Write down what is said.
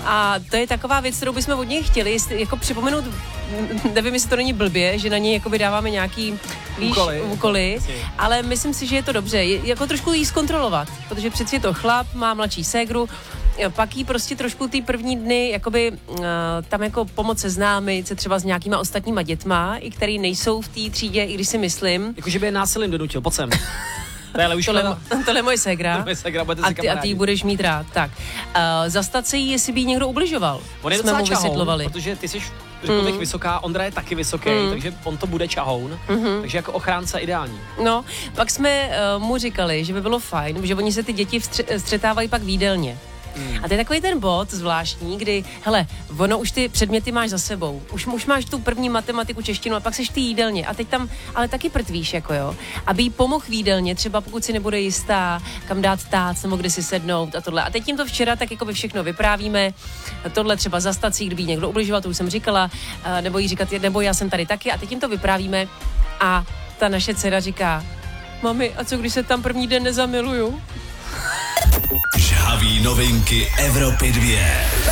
A to je taková věc, kterou bychom od něj chtěli, jako připomenout, nevím, jestli to není blbě, že na něj jako vydáváme nějaký úkoly, ale myslím si, že je to dobře, jako trošku jí zkontrolovat, protože přeci je to chlap, má mladší ségru, pak jí prostě trošku ty první dny jakoby tam jako pomoct seznámit se třeba s nějakýma ostatníma dětma, i který nejsou v té třídě, i když si myslím. Jakože by je násilím donutil, pojď sem. Tohle je moje ségra. A ty ji budeš mít rád. Tak. Zastat se jí, jestli by jí někdo ubližoval. On je docela čahoun, protože ty jsi řekl bych vysoká, Ondra je taky vysoký, takže on to bude čahoun, takže jako ochránce ideální. No, pak jsme mu říkali, že by bylo fajn, že oni se ty děti střetávají pak v jídelně. A to je takový ten bod zvláštní, kdy, hele, ono už ty předměty máš za sebou. Už máš tu první matematiku, češtinu a pak seš ty jídelně. A teď tam ale taky prtvíš, jako jo. Aby jí pomohl v jídelně, třeba pokud si nebude jistá, kam dát tác, nebo kde si sednout a tohle. A teď jim to včera tak jako by všechno vyprávíme. Tohle třeba za stací, kdyby jí někdo ubližoval, to už jsem říkala, nebo jí říkat, nebo já jsem tady taky. A teď jim to vyprávíme a ta naše dcera říká, mami, a co když se tam první den nezamiluju? Žhavý novinky Evropy 2.